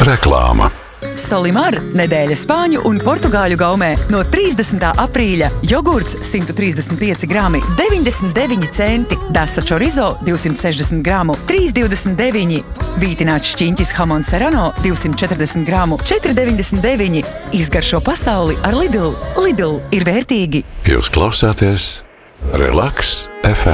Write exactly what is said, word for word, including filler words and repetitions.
Reklāma. Solimar nedēļa spāņu un portugāļu gaumē no trīsdesmitā aprīļa jogurts simt trīsdesmit pieci grami deviņdesmit deviņi centi, dasa chorizo divsimt sešdesmit gramu trīs divdesmit deviņi, vītināts šķiņķis hamon serrano divsimt četrdesmit gramu četri deviņdesmit deviņi. Izgaršo pasauli ar Lidl. Lidl ir vērtīgi. Jūs klausāties Relaks F M.